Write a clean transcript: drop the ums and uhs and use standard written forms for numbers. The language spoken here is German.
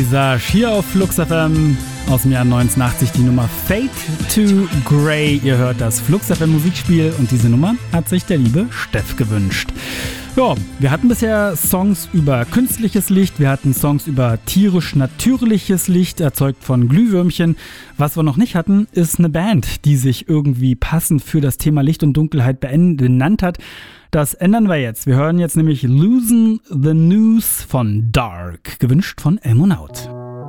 Visage hier auf Flux FM aus dem Jahr 1980, die Nummer Fade to Grey. Ihr hört das Flux FM Musikspiel und diese Nummer hat sich der liebe Steff gewünscht. Ja, wir hatten bisher Songs über künstliches Licht, wir hatten Songs über tierisch-natürliches Licht, erzeugt von Glühwürmchen. Was wir noch nicht hatten, ist eine Band, die sich irgendwie passend für das Thema Licht und Dunkelheit benannt hat. Das ändern wir jetzt. Wir hören jetzt nämlich Losing the News von Dark, gewünscht von Elmonaut.